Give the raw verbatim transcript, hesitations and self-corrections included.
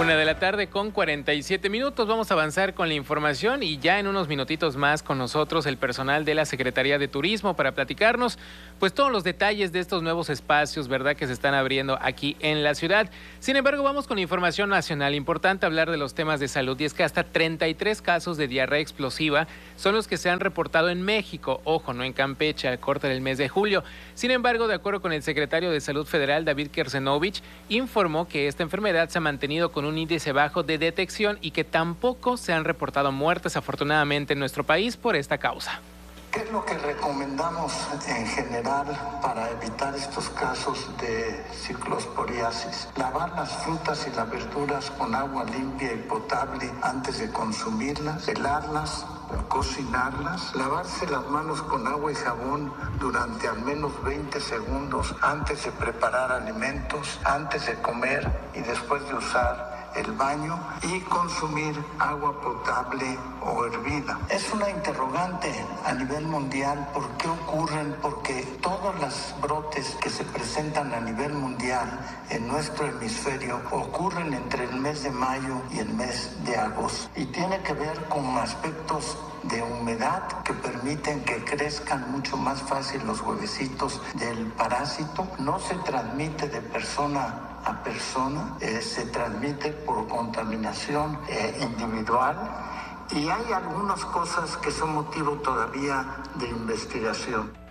Una de la tarde con cuarenta y siete minutos. Vamos a avanzar con la información y ya en unos minutitos más con nosotros el personal de la Secretaría de Turismo para platicarnos pues todos los detalles de estos nuevos espacios, ¿verdad?, que se están abriendo aquí en la ciudad. Sin embargo, vamos con información nacional. Importante hablar de los temas de salud y es que hasta treinta y tres casos de diarrea explosiva son los que se han reportado en México. Ojo, no en Campeche, al corte del mes de julio. Sin embargo, de acuerdo con el secretario de Salud Federal, David Kersenovich, informó que esta enfermedad se ha mantenido con un índice bajo de detección y que tampoco se han reportado muertes afortunadamente en nuestro país por esta causa. ¿Qué es lo que recomendamos en general para evitar estos casos de ciclosporiasis? Lavar las frutas y las verduras con agua limpia y potable antes de consumirlas, pelarlas, cocinarlas, lavarse las manos con agua y jabón durante al menos veinte segundos antes de preparar alimentos, antes de comer y después de usar el baño, y consumir agua potable o hervida. Es una interrogante a nivel mundial por qué ocurren, porque todos los brotes que se presentan a nivel mundial en nuestro hemisferio ocurren entre el mes de mayo y el mes de agosto, y tiene que ver con aspectos de humedad que permiten que crezcan mucho más fácil los huevecitos del parásito. No se transmite de persona a persona, eh, se transmite por contaminación eh, individual, y hay algunas cosas que son motivo todavía de investigación.